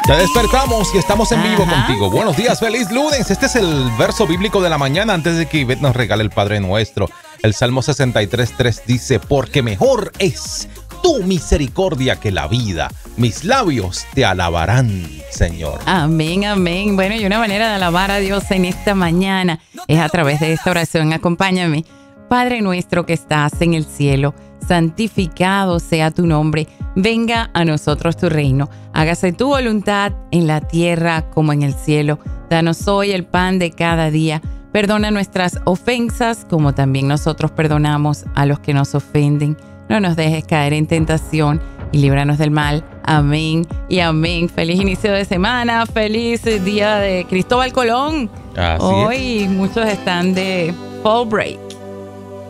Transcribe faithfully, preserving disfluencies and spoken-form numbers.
Ya despertamos y estamos en vivo Ajá. contigo. Buenos días, feliz lunes. Este es el verso bíblico de la mañana antes de que Ivette nos regale el Padre Nuestro. El Salmo sesenta y tres, tres dice, porque mejor es tu misericordia que la vida. Mis labios te alabarán, Señor. Amén, amén. Bueno, y una manera de alabar a Dios en esta mañana es a través de esta oración. Acompáñame. Padre nuestro que estás en el cielo, santificado sea tu nombre. Venga a nosotros tu reino. Hágase tu voluntad en la tierra como en el cielo. Danos hoy el pan de cada día. Perdona nuestras ofensas como también nosotros perdonamos a los que nos ofenden. No nos dejes caer en tentación y líbranos del mal. Amén y amén. Feliz inicio de semana. Feliz día de Cristóbal Colón. Así Hoy muchos están de fall break.